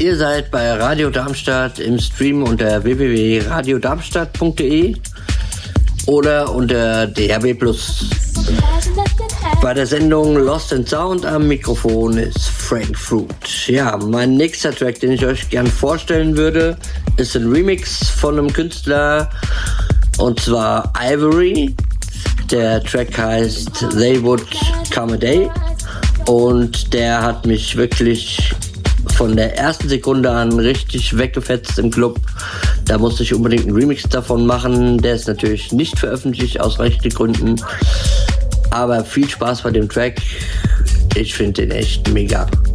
Ihr seid bei Radio Darmstadt im Stream unter www.radiodarmstadt.de oder unter DAB+. Bei der Sendung Lost in Sound am Mikrofon ist Frank Fruit. Ja, mein nächster Track, den ich euch gern vorstellen würde, ist ein Remix von einem Künstler, und zwar Ivory. Der Track heißt They Would Come a Day und der hat mich wirklich von der ersten Sekunde an richtig weggefetzt im Club. Da musste ich unbedingt einen Remix davon machen. Der ist natürlich nicht veröffentlicht aus rechtlichen Gründen. Aber viel Spaß bei dem Track. Ich finde den echt mega.